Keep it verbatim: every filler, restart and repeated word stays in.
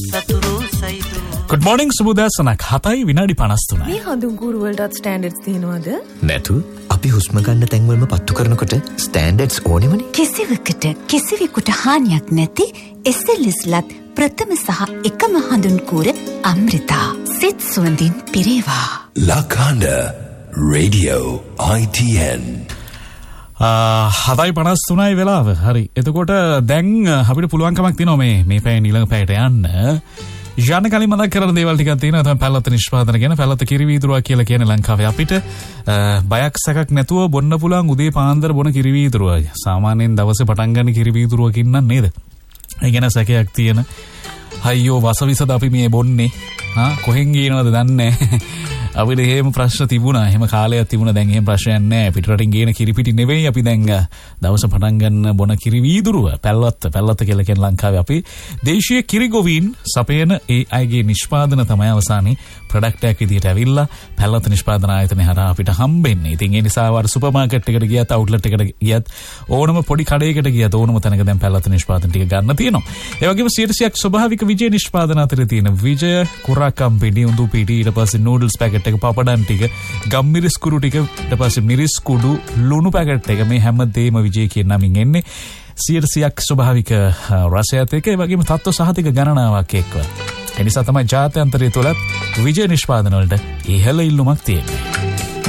Good morning සුබෝදෑසනක් හතයි විනාඩි පනස් තුනයි. මේ හඳුන් කූරු වලටත් ස්ටෑන්ඩඩ්ස් තියෙනවද? නැතු. අපි හුස්ම ගන්න තැන් වලම පත්තු කරනකොට ස්ටෑන්ඩඩ්ස් ඕනෙමනේ. කිසිවකට කිසිවෙකුට හානියක් නැති එසෙල්ස්ලත් ප්‍රථම සහ එකම හඳුන් කූර අමෘතා. සිත් සුවඳින් පිරේවා. Lakanda Radio I T N. හතයි පනස් තුනයි වෙලාව. හරි. එතකොට දැන් අපිට පුළුවන්කමක් තියෙනවා මේ මේ පැය ඊළඟ පැයට යන්න. යන්න කලින් මතක් කරන දේවල් ටිකක් තියෙනවා. තමයි පැලත නිෂ්පාදන ගැන. පැලත කිරි වීදුරුවක් කියලා කියන ලංකාවේ අපිට බයක් සැකක් නැතුව බොන්න පුළුවන් උදේ පාන්දර බොන කිරි වීදුරුවයි. සාමාන්‍යයෙන් දවසේ පටන් ගන්න කිරි වීදුරුවකින් නම් නේද? ඒ ගැන සැකයක් තියෙන. අයියෝ වසවිසද අපි මේ බොන්නේ. හා කොහෙන් ගේනවද දන්නේ නැහැ. අපිට එහෙම ප්‍රශ්න තිබුණා. එහෙම කාලයක් තිබුණා. දැන් එහෙම ප්‍රශ්නයක් නැහැ. පිටරටින් ගේන කිරිපිටි නෙවෙයි අපි දැන් දවස පටන් ගන්න බොන කිරි වීදුරුව. පැල්ලත් පැල්ලත් කියලා කියන ලංකාවේ අපි දේශීය කිරි ගොවීන් සපයන ඒ අයගේ නිෂ්පාදන තමයි අවසානයේ ප්‍රොඩක්ට් එකක් විදියට ඇවිල්ලා පැල්ලත් නිෂ්පාදන ආයතනය හරහා අපිට හම්බෙන්නේ. ඉතින් ඒ නිසා වර සුපර් මාකට් එකට ගියත් අවුට්ලට් එකට ගියත් ඕනම පොඩි කඩේකට ගියත් ඕනම තැනක දැන් පැල්ලත් නිෂ්පාදන ටික ගන්න තියෙනවා. ඒ වගේම සියයට ස්වභාවික විජය නිෂ්පාදන අතර තියෙන විජය කුරාකම් පිටි උඳු පිටි ඊට පස්සේ නූඩල්ස් පැකට් එක පපඩම් ටික ගම්මිරිස් කුරු ටික ඊට පස්සේ මිරිස් කුඩු ලුණු පැකට් එක මේ හැම දෙයක්ම විජය කියන නමින් එන්නේ සියයට ස්වභාවික රසයත් එක්ක ඒ වගේම තත්ත්ව සහතික ගණනාවක් එක්ක. ඒ නිසා තමයි ජාත්‍යන්තරය තුලත් විජය නිෂ්පාදන වලට ඉහළ ඉල්ලුමක් තියෙන්නේ.